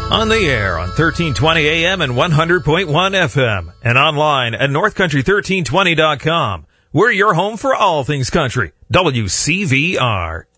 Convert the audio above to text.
On the air on 1320 AM and 100.1 FM and online at northcountry1320.com. We're your home for all things country. WCVR.